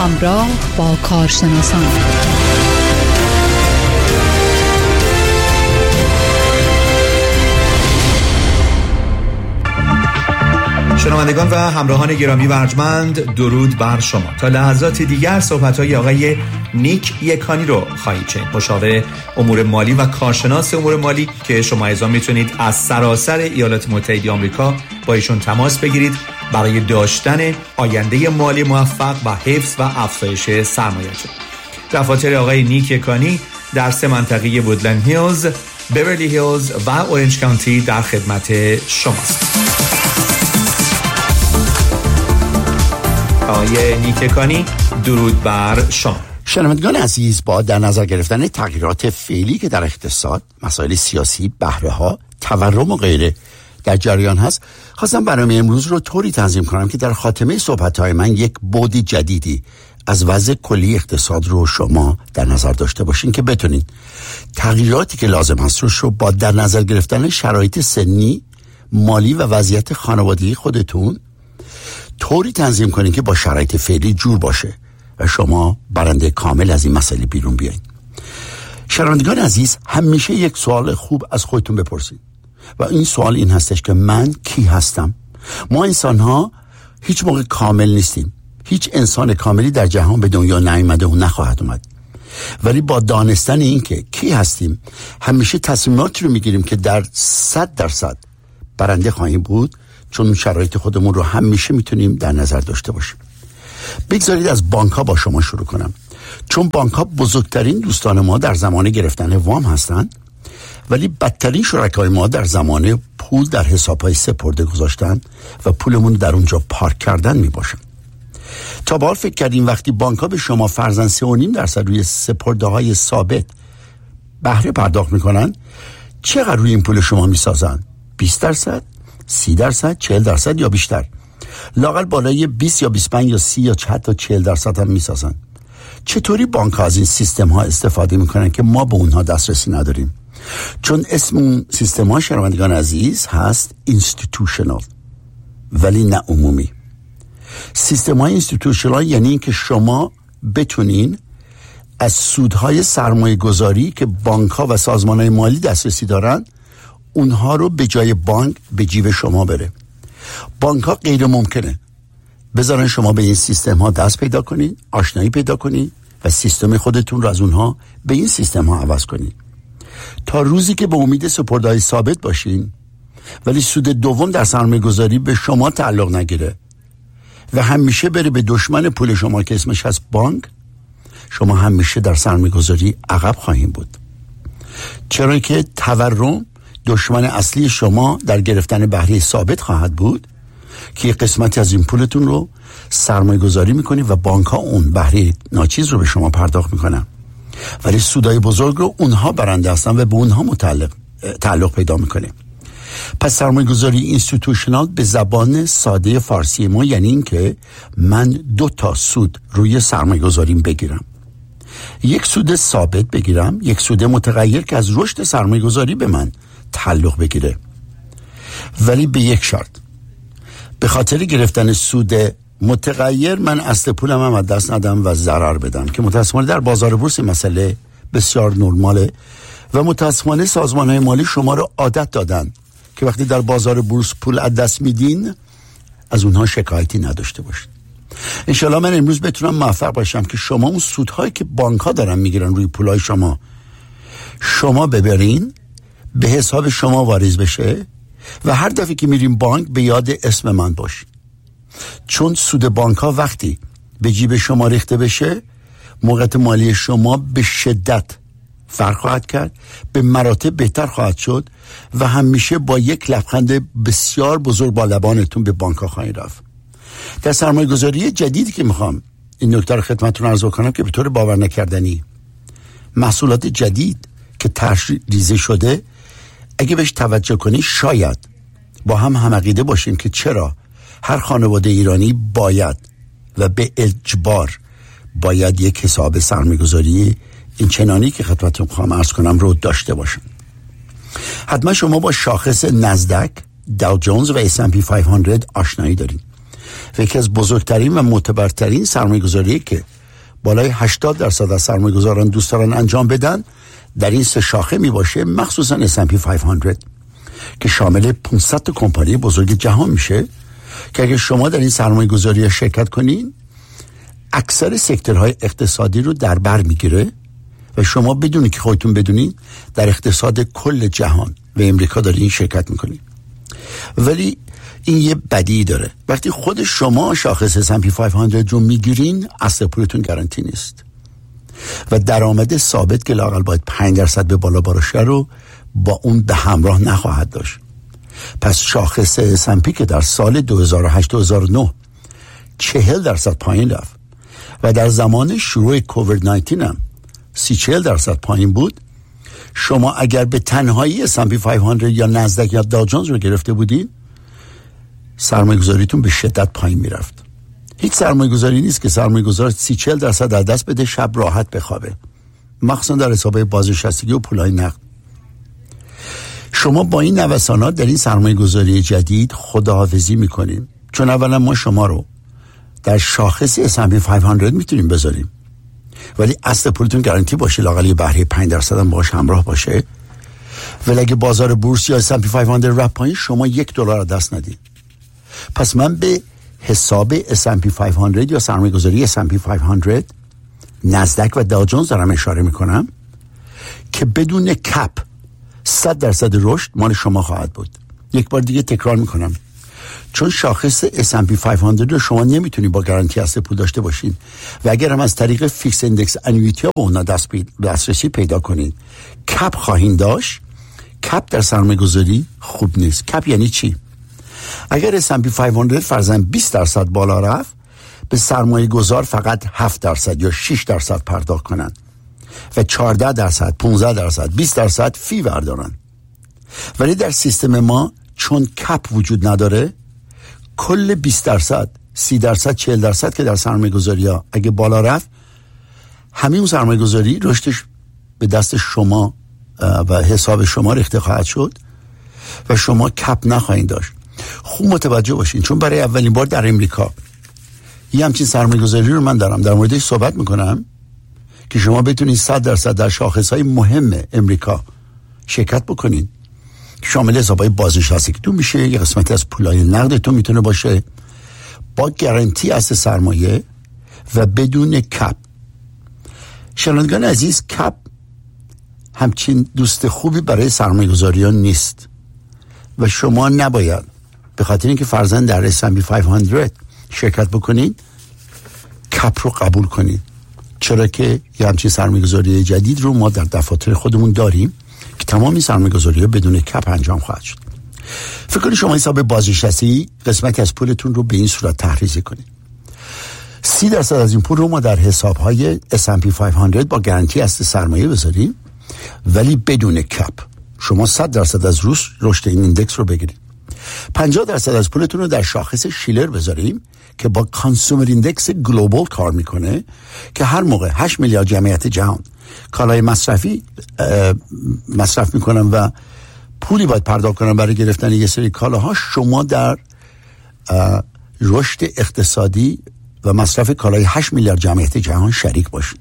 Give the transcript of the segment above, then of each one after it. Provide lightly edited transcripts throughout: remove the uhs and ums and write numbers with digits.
همراه با کارشناسان. شنوندگان و همراهان گرامی و ارجمند، درود بر شما. تا لحظات دیگر صحبت‌های آقای نیک یکانی رو خواهید شنید، مشاور امور مالی و کارشناس امور مالی که شما ایضا میتونید از سراسر ایالات متحده آمریکا با ایشون تماس بگیرید برای داشتن آینده مالی موفق و حفظ و افزایش سرمایه‌تون. دفاتر آقای نیک یکانی در 3 منطقه وودلند هیلز، بیورلی هیلز و اورنج کانتی در خدمت شماست. آقای نیک یکانی، درود بر شما. شنوندگان عزیز، با در نظر گرفتن تغییرات فعلی که در اقتصاد، مسائل سیاسی، بهره‌ها، تورم و غیره در جریان هست، خواستم برنامه امروز رو طوری تنظیم کنم که در خاتمه صحبت‌های من یک بعد جدیدی از وضع کلی اقتصاد رو شما در نظر داشته باشین که بتونید تغییراتی که لازم هست رو با در نظر گرفتن شرایط سنی، مالی و وضعیت خانوادگی خودتون طوری تنظیم کنین که با شرایط فعلی جور باشه و شما برنده کامل از این مسئله بیرون بیاین. شنوندگان عزیز، همیشه یک سوال خوب از خودتون بپرسید و این سوال این هستش که من کی هستم؟ ما انسان ها هیچ موقع کامل نیستیم. هیچ انسان کاملی در جهان به دنیا نیامده و نخواهد اومد، ولی با دانستن این که کی هستیم همیشه تصمیماتی رو میگیریم که در 100% برنده خواهیم بود، چون شرایط خودمون رو همیشه میتونیم در نظر داشته باشیم. بگذارید از بانک ها با شما شروع کنم، چون بانک ها بزرگترین دوستان ما در زمان گرفتن وام هستند، ولی بدترین شرکای ما در زمان پول در حساب‌های سپرده گذاشتن و پولمون در اونجا پارک کردن میباشن. تا به حال فکر کردیم وقتی بانک ها به شما فرضاً 3.5% روی سپرده های ثابت بهره پرداخت میکنن، چقدر روی این پول شما میسازن؟ 20%؟ 30%؟ 40% یا بیشتر؟ لااقل بالای 20 یا 25 یا 30 یا حتی 40% هم میسازن. چطوری بانک ها از این سیستم ها استفاده میکنن که ما به اونها دسترسی نداریم؟ چون اسم اون سیستم ها، شنوندگان عزیز، هست اینستیتوشنال ولی نه عمومی. سیستم های اینستیتوشنال یعنی این که شما بتونین از سودهای سرمایه گذاری که بانک ها و سازمان های مالی دسترسی دارن، اونها رو به جای بانک به جیب شما بره. بانک ها غیر ممکنه بذارن شما به این سیستم ها دست پیدا کنین، آشنایی پیدا کنین و سیستم خودتون رو از اونها به این سیستم ها عوض کنین، تا روزی که به امید سپرده‌های ثابت باشین ولی سود دوم در سرمایه گذاری به شما تعلق نگیره و همیشه بره به دشمن پول شما که اسمش هست بانک. شما همیشه در سرمایه گذاری عقب خواهیم بود، چرا که تورم دشمن اصلی شما در گرفتن بهره ثابت خواهد بود که یک قسمتی از این پولتون رو سرمایه گذاری میکنید و بانک ها اون بهره ناچیز رو به شما پرداخت میکنن، ولی سودای بزرگ رو اونها برنده هستن و به اونها تعلق پیدا میکنه. پس سرمایه گذاری اینستیتوشنال به زبان ساده فارسی ما یعنی این که من 2 سود روی سرمایه گذاریم بگیرم. یک سود ثابت بگیرم، یک سود متغیر که از رشد سرمایه گذاری به من تعلق بگیره، ولی به یک شرط. به خاطر گرفتن سود متغیر من اصل پولم هم از دست ندم و ضرر بدم که متاسفانه در بازار بورس مسئله بسیار نرماله و متاسفانه سازمان‌های مالی شما رو عادت دادن که وقتی در بازار بورس پول از دست میدین از اونها شکایتی نداشته باشید. انشالله من امروز بتونم موفق باشم که شما اون سودهایی که بانک‌ها دارن میگیرن روی پولای شما ببرین، به حساب شما واریز بشه و هر دفعه که میریم بانک به یاد اسم من باشین، چون سود بانک ها وقتی به جیب شما ریخته بشه موقعیت مالی شما به شدت فرق خواهد کرد، به مراتب بهتر خواهد شد و همیشه با یک لبخند بسیار بزرگ با لبانتون به بانک ها خواهید رفت. در سرمایه گذاری جدیدی که میخوام این نکته رو خدمتتون عرض کنم که به طور باور نکردنی محصولات جدید که ریزه شده، اگه بهش توجه کنی شاید با هم عقیده باشیم که چرا هر خانواده ایرانی باید و به اجبار باید یک حساب سرمایه‌گذاری این چنانی که خدمتتون خواهم عرض کنم رو داشته باشن. حتما شما با شاخص نزدک، داو جونز و S&P 500 آشنایی دارین. و یکی از بزرگترین و معتبرترین سرمایه‌گذاری که بالای 80% از سرمایه‌گذاران دوست دارن انجام بدن در این سه شاخه می باشه، مخصوصا S&P 500 که شامل 500 کمپانی بزرگ جهان میشه که اگه شما در این سرمایه‌گذاری شرکت کنین اکثر سکتورهای اقتصادی رو در بر میگیره و شما بدونی که خودتون بدونین در اقتصاد کل جهان و امریکا دارین شرکت میکنین. ولی این یه بدی داره، وقتی خود شما شاخص S&P 500 رو میگیرین اصل پولتون گارانتی نیست و درآمد ثابت که لااقل باید 5% به بالا باشه رو با اون به همراه نخواهد داشت. پس شاخص S&P که در سال 2008-2009 40% پایین رفت و در زمان شروع کووید 19 هم 30-40% پایین بود، شما اگر به تنهایی S&P 500 یا نزدک یا داو جونز رو گرفته بودین سرمایه‌گذاریتون به شدت پایین میرفت. هیچ سرمایه‌گذاری نیست که سرمایه‌گذار 30-40% از دست بده شب راحت بخوابه، مخصوصا در حساب بازنشستگی و پولای نقد. شما با این نوسانات در این سرمایه‌گذاری جدید خداحافظی میکنین، چون اولا ما شما رو در شاخص S&P 500 میتونیم بذاریم ولی اصل پولتون گارانتی باشه، لااقل یه بهره 5% هم باهاش همراه باشه. ولی اگه بازار بورس یا S&P 500 رفت پایین شما $1 دست ندید. پس من به حساب S&P 500 یا سرمایه‌گذاری S&P 500 نزدک و داو جونز دارم اشاره میکنم که بدون کپ 100% رشد مال شما خواهد بود. یک بار دیگه تکرار میکنم، چون شاخص S&P 500 رو شما نمیتونی با گارانتی اصل پول داشته باشین و اگر هم از طریق فیکس اندکس انویتی ها به اونا دسترسی پیدا کنین کپ خواهین داشت. کپ در سرمایه‌گذاری خوب نیست. کپ یعنی چی؟ اگر S&P 500 فرضاً 20% بالا رفت به سرمایه گذار فقط 7% یا 6% پرداخت کنند و 14%، 15%، 20% فی بردارن. ولی در سیستم ما چون کپ وجود نداره کل 20%، 30%، 40% که در سرمایه گذاری ها اگه بالا رفت همین سرمایه گذاری رشدش به دست شما و حساب شما ریخته خواهد شد و شما کپ نخواهید داشت. خوب متوجه باشین، چون برای اولین بار در امریکا یه همچین سرمایه گذاری رو من دارم در موردش صحبت میکنم که شما بتونید 100% در شاخصهای مهم امریکا شرکت بکنین، شامل حسابهای بازنشستگیتون میشه، یه قسمتی از پولای نقدتون میتونه باشه، با گارانتی اصل سرمایه و بدون کپ. شنوندگان عزیز، کپ همچین دوست خوبی برای سرمایه‌گذاریان نیست و شما نباید به خاطر اینکه فرضاً در S&P 500 شرکت بکنید کپ رو قبول کنید، چرا که یه همچین سرمایه‌گذاری جدید رو ما در دفاتر خودمون داریم که تمامی سرمایه‌گذاری‌ها بدون کپ انجام خواهد شد. فکر کنید شما حساب بازنشستگی قسمتی از پولتون رو به این صورت تحریزی کنید. 30% از این پول رو ما در حساب‌های S&P 500 با گارانتی اصل سرمایه بذاریم ولی بدون کپ. شما 100% از رشد این ایندکس رو بگیرید. 50% از پولتون رو در شاخص شیلر بذاریم که با کانسومر ایندکس گلوبال کار میکنه که هر موقع 8 میلیارد جمعیت جهان کالای مصرفی مصرف میکنن و پولی باید پرداخت کنن برای گرفتن یه سری کالاها، شما در رشد اقتصادی و مصرف کالای 8 میلیارد جمعیت جهان شریک باشید.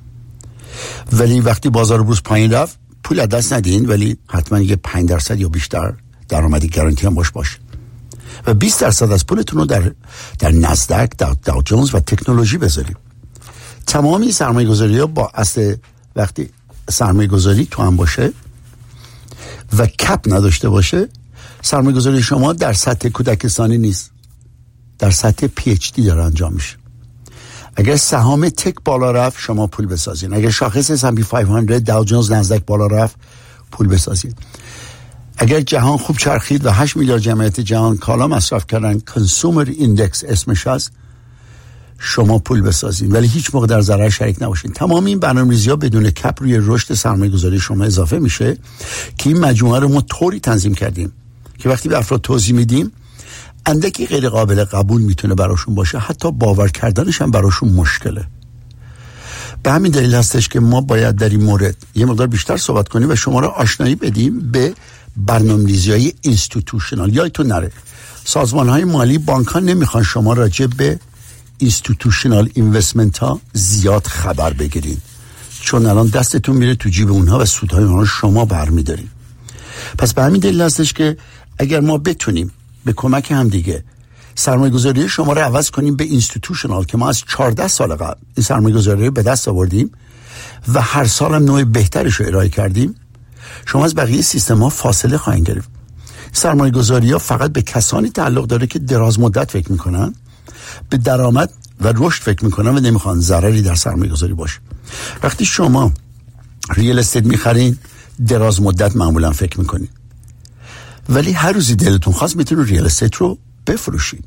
ولی وقتی بازار بورس پایین رفت پول از دست ندین، ولی حتما یه 5% یا بیشتر درآمدی گارانتی هم باشه و 20% از پولتون رو در نزدک، در داو جونز و تکنولوژی بذاریم. تمامی سرمایه‌گذاری‌ها با اصل وقتی سرمایه‌گذاری تو هم باشه و کپ نداشته باشه، سرمایه‌گذاری شما در سطح کودکستانی نیست، در سطح PhD داره انجام میشه. اگر سهام تک بالا رفت شما پول بسازین، اگر شاخص S&P 500 داو جونز نزدک بالا رفت پول بسازین. اگر جهان خوب چرخید و 8 میلیارد جمعیت جهان کالا مصرف کردن، کنسومر ایندکس اسمش هست، شما پول بسازین ولی هیچ موقع در ضرر شریک نباشین. تمام این برنامه‌ریزی‌ها بدون کپ روی رشد سرمایه‌گذاری شما اضافه میشه که این مجموعه رو ما طوری تنظیم کردیم که وقتی به افراد توضیح میدیم اندکی غیر قابل قبول میتونه براشون باشه، حتی باور کردنش هم براشون مشکله. به همین دلیل هستش که ما باید در این مورد یه مقدار بیشتر صحبت کنیم و شما رو آشنایی بدیم به برنامه‌ریزی‌های اینستیتوشنال. یادتون نره سازمان‌های مالی، بانک‌ها نمیخوان شما راجع به اینستیتوشنال اینوستمنت ها زیاد خبر بگیرین، چون الان دستتون میره تو جیب اونها و سودهای اونها شما برمیدارین. پس به همین دلیل هستش که اگر ما بتونیم به کمک هم دیگه سرمایه‌گذاری شما رو عوض کنیم به اینستیتوشنال که ما از 14 سال قبل این سرمایه‌گذاری رو به دست آوردیم و هر سال هم نوع بهترش رو ارائه کردیم، شما از بقیه سیستم‌ها فاصله خواهید گرفت. سرمایه‌گذاری‌ها فقط به کسانی تعلق داره که دراز مدت فکر می‌کنن، به درآمد و رشد فکر می‌کنن و نمی‌خوان ضرری در سرمایه‌گذاری باشه. وقتی شما ریال استیت می‌خرین دراز مدت معمولا فکر می‌کنین، ولی هر روزی دلتون خواست میتونید ریال استیت رو بفروشین.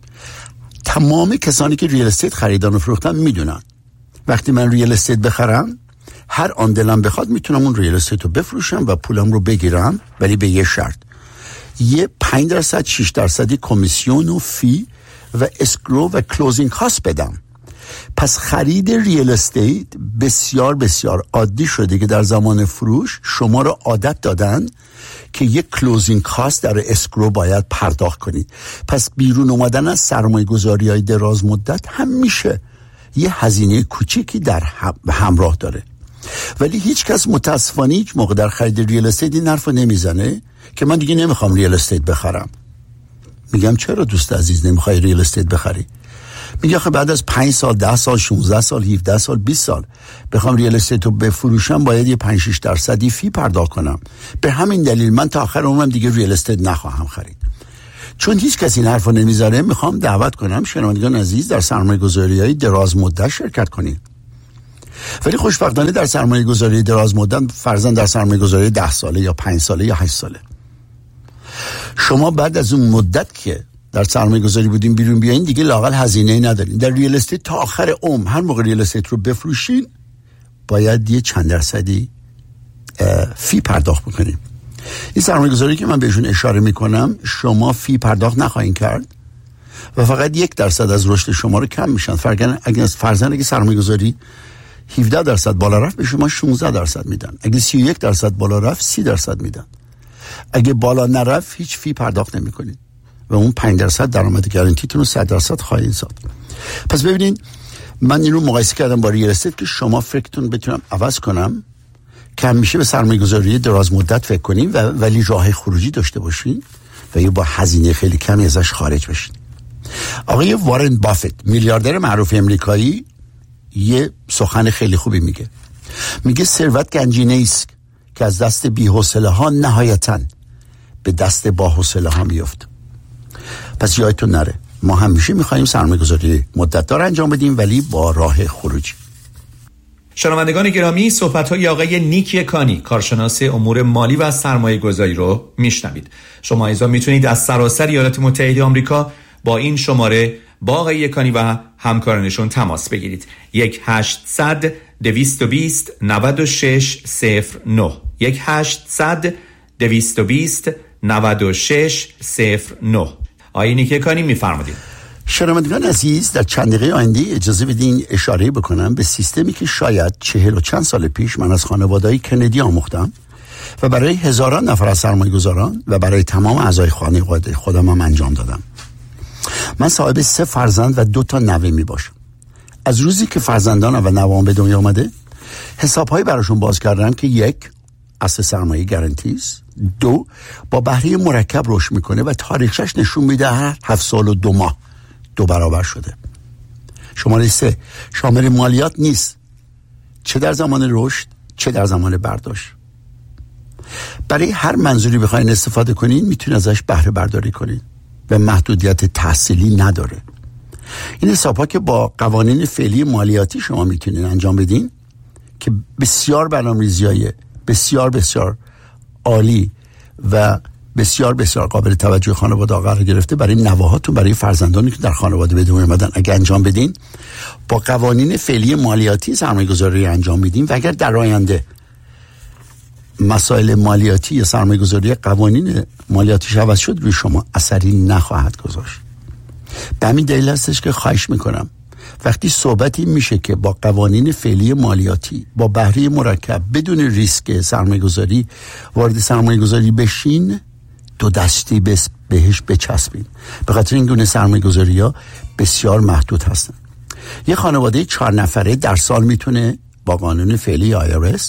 تمام کسانی که ریال استیت خریدن و فروختن میدونن وقتی من ریال استیت بخرم هر آن دلم بخواد میتونم اون ریال استیت رو بفروشم و پولم رو بگیرم، ولی به یه شرط، یه 5% 6% کمیسیون و فی و اسکرو و کلوزینگ کاست بدم. پس خرید ریال استیت بسیار بسیار عادی شده که در زمان فروش شما رو عادت دادن که یک کلوزینگ کاست در اسکرو باید پرداخت کنید. پس بیرون اومدن از سرمایه‌گذاری‌های دراز مدت همیشه یه هزینه کوچیکی در همراه داره، ولی هیچ کس متاسفانه هیچ موقع در خرید ریال استیت این حرفو نمیزنه که من دیگه نمیخوام ریال استیت بخرم. میگم چرا دوست عزیز نمیخوای ریال استیت بخری؟ میگه آخه بعد از 5 سال 10 سال 16 سال 17 سال 20 سال بخوام ریال استیت رو بفروشم باید یه 5-6% فی پرداخت کنم. به همین دلیل من تا آخر عمرم دیگه ریال استیت نخواهم خرید. چون هیچ کسی این حرفو نمیذاره، میخوام دعوت کنم شنوندگان عزیز در سرمایه‌گذاری‌های دراز مدت شرکت کنید. ولی خوشبختانه در سرمایه‌گذاری دراز مدت، فرضاً در سرمایه‌گذاری 10 ساله یا 5 ساله یا 8 ساله، شما بعد از اون مدت که در سرمایه‌گذاری بودین بیرون بیاین دیگه لااقل هزینه‌ای ندارین. در ریال استیت تا آخر عمر هر موقع ریال استیت رو بفروشین باید یه چند درصدی فی پرداخت بکنین. این سرمایه‌گذاری که من بهشون اشاره میکنم شما فی پرداخت نخواهید کرد و فقط 1% از رشد شما رو کم میشن. اگه فرضاً سرمایه‌گذاری 17% بالا رفت به شما 16% میدن، اگه 31% بالا رفت 30% میدن، اگه بالا نرفت هیچ فی پرداخت نمیکنید و اون 5% درآمد گارانتیتون رو 100% خواهید ساخت. پس ببینین من این رو مقایسه کردم با ریال استیت که شما فکرتون بتونم عوض کنم که همیشه به سرمایه‌گذاری دراز مدت فکر کنین ولی راه خروجی داشته باشین و یا با هزینه خیلی کمی ازش خارج بشین. آقای وارن بافت میلیاردر معروف امریکایی یه سخن خیلی خوبی میگه ثروت گنجینه‌ای است که از دست بی‌حوصله‌ها نهایتاً به دست باحوصله‌ها میفته. پس یادتون نره ما همیشه میخواییم سرمایه‌گذاری مدت‌دار انجام بدیم ولی با راه خروجی. شنوندگان گرامی، صحبت‌های آقای نیک یکانی کارشناس امور مالی و سرمایه‌گذاری رو میشنوید. شما ایزا میتونید از سراسر ایالات متحده آمریکا با این شماره با آقای یکانی و همکارانشون تماس بگیرید. 1-800-220-9609 1-800-220-9609. آقای نیک یکانی میفرمایید. شنوندگان عزیز، در چند دقیقه آینده اجازه بدین اشاره بکنم به سیستمی که شاید 40 و چند سال پیش من از خانواده‌های کندی آموختم و برای هزاران نفر از سرمایه‌گذاران و برای تمام اعضای خانواده خودم هم انجام دادم. من صاحب 3 فرزند و 2 تا نوه می باشم. از روزی که فرزندانم و نوام به دنیا آمده حساب‌های براشون باز کردم که 1 اصل سرمایه گارانتی است، 2 با بهره مرکب رشد میکنه و تاریخش نشون میده هر 7 سال و 2 ماه 2 برابر شده. شماره 3 شامل مالیات نیست، چه در زمان رشد چه در زمان برداشت. برای هر منظوری بخواین استفاده کنین میتونین ازش بهره برداری کنین و محدودیت تحصیلی نداره. این حساب‌ها که با قوانین فعلی مالیاتی شما میتونین انجام بدین که بسیار برنامه‌ریزی‌های بسیار بسیار عالی و بسیار بسیار قابل توجه خانواده قرار گرفته برای نوه‌هاتون، برای فرزندانی که در خانواده به دنیا اومدن. اگه انجام بدین با قوانین فعلی مالیاتی سرمایه‌گذاری انجام میدین و اگر در آینده مسائل مالیاتی یا سرمایه‌گذاری قوانین مالیاتیش عوض شد روی شما اثری نخواهد گذاشت. به همین دلیل هستش که خواهش میکنم وقتی صحبتی میشه که با قوانین فعلی مالیاتی با بهره مرکب بدون ریسک سرمایه‌گذاری وارد سرمایه‌گذاری بشین، دو دستی بهش بچسبید. به خاطر این گونه سرمایه‌گذاری‌ها بسیار محدود هستن. یه خانواده 4 نفره در سال میتونه با قانون فعلی IRS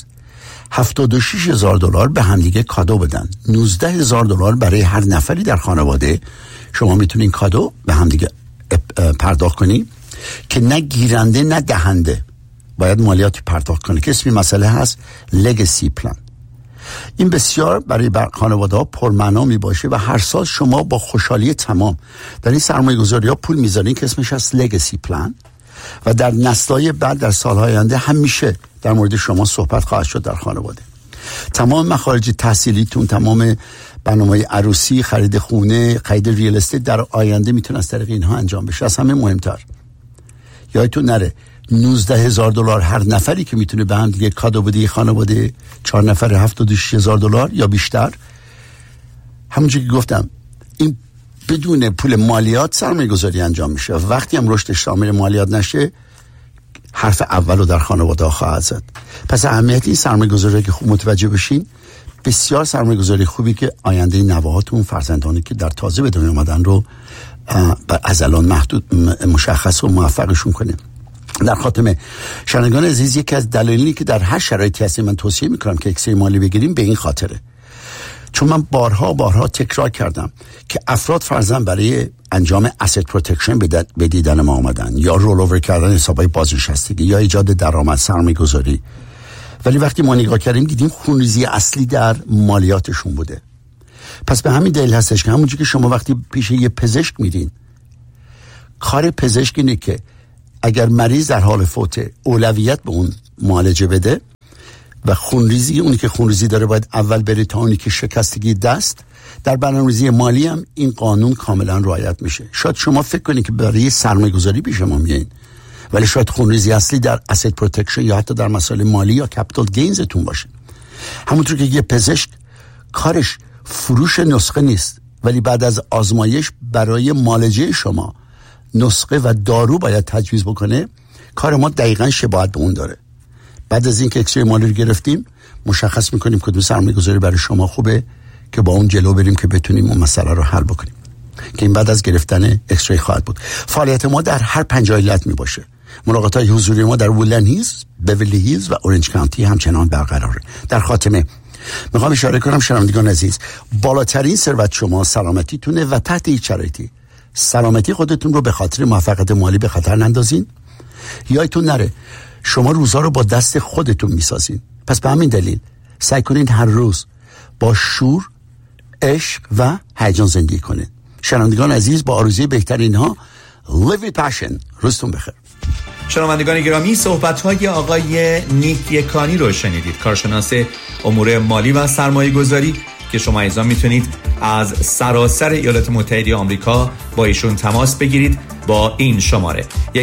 $76,000 به همدیگه کادو بدن. $19,000 برای هر نفری در خانواده شما میتونین کادو به همدیگه پرداخت کنی که نه گیرنده نه دهنده باید مالیات پرداخت کنه، که اسمی مسئله هست لگسی پلان. این بسیار برای خانواده ها پرمعنا می باشه و هر سال شما با خوشحالی تمام در این سرمایه گذاری ها پول میذارین که اسمش هست لگسی پلان و در نسل‌های بعد در سالهای آینده همیشه در مورد شما صحبت خواهد شد در خانواده. تمام مخارج تحصیلیتون، تمام برنامه‌های عروسی، خرید خونه، خرید ریال استیت در آینده میتونه از طریق اینها انجام بشه. از همه مهمتر یادتون نره $19,000 هر نفری که میتونه به هم دیگه کادو بده، خانواده 4 نفره $76,000 یا بیشتر. همونجوری که گفتم این بدون پول مالیات سرمایه گذاری انجام میشه. وقتی هم رشدش شامل مالیات نشه حرف اولو در خانواده خواهد زد. پس اهمیت این سرمایه گذاری که خوب متوجه بشین، بسیار سرمایه گذاری خوبی که آینده نوهاتون، فرزندانی که در تازه به دنیا اومدن رو از الان محدود مشخص و موفقشون کنه. در خاتمه شنوندگان عزیز، یکی از دلایلی که در هر شرایطی هستیم من توصیه میکنم که اکسای مالی بگیریم به این خاطره، چون من بارها تکرار کردم که افراد فرضاً برای انجام asset protection به دیدن ما آمدن، یا رول اوور کردن حسابای بازنشستگی، یا ایجاد درآمد، سرمایه گذاری، ولی وقتی ما نگاه کردیم دیدیم خونریزی اصلی در مالیاتشون بوده. پس به همین دلیل هستش که همونجوری که شما وقتی پیش یه پزشک میرین، کار پزشک اینه که اگر مریض در حال فوته اولویت به اون معالجه بده و خونریزی، اونی که خونریزی داره باید اول بره تا اونی که شکستگی دست. در برنامه‌ریزی مالی هم این قانون کاملا رعایت میشه. شاید شما فکر کنید که برای سرمایه‌گذاری پیش ما میایین، ولی شاید خونریزی اصلی در asset protection یا حتی در مسائل مالی یا capital gains-تون باشه. همونطور که یه پزشک کارش فروش نسخه نیست، ولی بعد از آزمایش برای معالجه شما نسخه و دارو باید تجویز بکنه، کار ما دقیقاً شباهت به اون داره. بعد از اینکه اکسای مالی رو گرفتیم مشخص میکنیم کدوم سرمایه‌گذاری برای شما خوبه که با اون جلو بریم که بتونیم اون مسئله رو حل بکنیم، که این بعد از گرفتن اکسای خواهد بود. فعالیت ما در هر 5 ایالت می باشه. ملاقات‌های حضوری ما در وودلند هیلز، بیورلی هیلز و اورنج کانتی همچنان برقراره. در خاتمه میخوام اشاره کنم شنوندگان عزیز، بالاترین ثروت شما سلامتیتونه و تحت هیچ شرایطی سلامتی خودتون رو به خاطر موفقیت مالی به خطر نندازین. یادتون نره شما روزا رو با دست خودتون میسازین. پس به همین دلیل سعی کنین هر روز با شور، عشق و هیجان زندگی کنین. شنوندگان عزیز، با آرزوی بهترین ها، live with passion. روزتون بخیر. شنوندگان گرامی، صحبت‌های آقای نیک یکانی رو شنیدید، کارشناس امور مالی و سرمایه گذاری که شما ایضا میتونید از سراسر ایالات متحده آمریکا با ایشون تماس بگیرید با این شماره 1-800-220-9609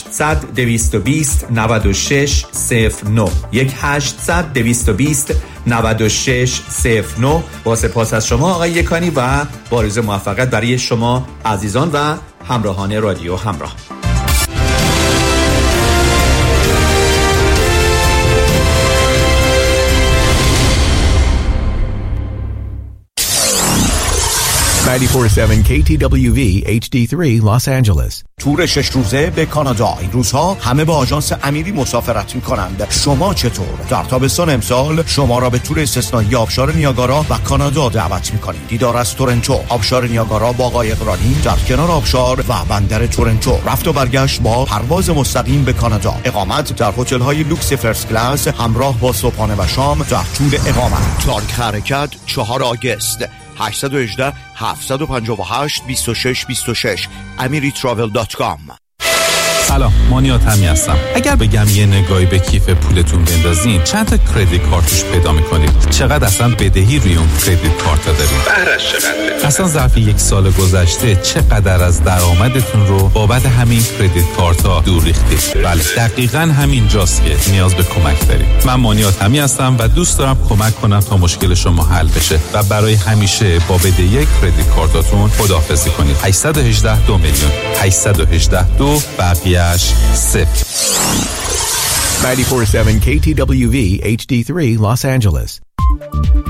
1-800-220-9609. با سپاس از شما آقای یکانی و با آرزوی موفقیت برای شما عزیزان و همراهان رادیو همراه. KTWV HD3 Los Angeles. تور 6 روزه به کانادا. این روزها همه با آژانس امیری مسافرت می‌کنند. شما چطور؟ در تابستان امسال شما را به تور استثنایی آبشار نیاگارا و کانادا دعوت می‌کنیم. دیدار از تورنتو، آبشار نیاگارا با آقای اقرانی در کنار آبشار و بندر تورنتو. رفت و برگشت با پرواز مستقیم به کانادا. اقامت در هتل‌های لوکس فرست کلاس همراه با صبحانه و شام در طول اقامت. تاریخ حرکت 4 آگوست. 818-758-2626 amiritravel.com. سلام، مانیات همی هستم. اگر بگم یه نگاهی به کیف پولتون بندازین چند تا کریدیت کارتش پیدا میکنید؟ چقدر اصلا بدهی روی اون کریدیت کارت دارید؟ بهرش چقدر؟ اصلا ظرف 1 سال گذشته چقدر از درآمدتون رو بابت همین کریدیت کارت ها دور ریختید؟ بله، دقیقاً همین جاست که نیاز به کمک دارید. من مانیات همی هستم و دوست دارم کمک کنم تا مشکل شما حل بشه و برای همیشه با بدهی کریدیت کارتاتون خداحافظی کنید. 818 2,000,000 818 2 بقیه‌اش 0. 94.7 KTWV HD3 Los Angeles.